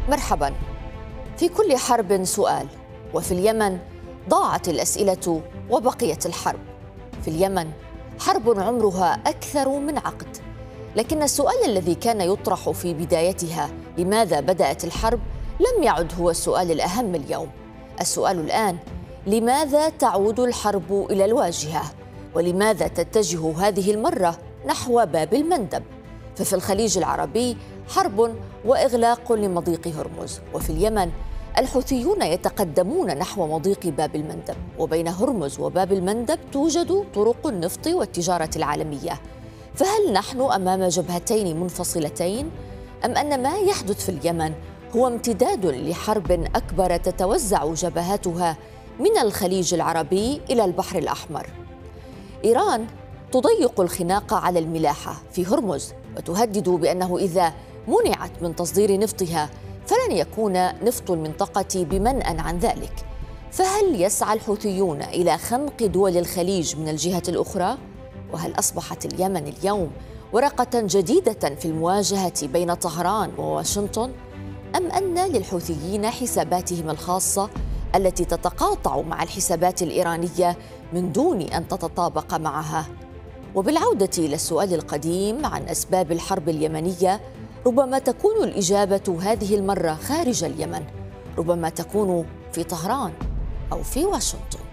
مرحبا. في كل حرب سؤال، وفي اليمن ضاعت الأسئلة وبقيت الحرب. في اليمن حرب عمرها أكثر من عقد، لكن السؤال الذي كان يطرح في بدايتها لماذا بدأت الحرب لم يعد هو السؤال الأهم اليوم. السؤال الآن: لماذا تعود الحرب إلى الواجهة؟ ولماذا تتجه هذه المرة نحو باب المندب؟ ففي الخليج العربي حرب وإغلاق لمضيق هرمز، وفي اليمن الحوثيون يتقدمون نحو مضيق باب المندب، وبين هرمز وباب المندب توجد طرق النفط والتجارة العالمية. فهل نحن أمام جبهتين منفصلتين؟ أم أن ما يحدث في اليمن هو امتداد لحرب أكبر تتوزع جبهاتها من الخليج العربي إلى البحر الأحمر؟ إيران تضيق الخناق على الملاحة في هرمز، وتهدد بأنه إذا منعت من تصدير نفطها فلن يكون نفط المنطقة بمنأى عن ذلك. فهل يسعى الحوثيون إلى خنق دول الخليج من الجهة الأخرى؟ وهل أصبحت اليمن اليوم ورقة جديدة في المواجهة بين طهران وواشنطن؟ أم أن للحوثيين حساباتهم الخاصة التي تتقاطع مع الحسابات الإيرانية من دون أن تتطابق معها؟ وبالعودة إلى السؤال القديم عن أسباب الحرب اليمنية، ربما تكون الإجابة هذه المرة خارج اليمن، ربما تكون في طهران أو في واشنطن.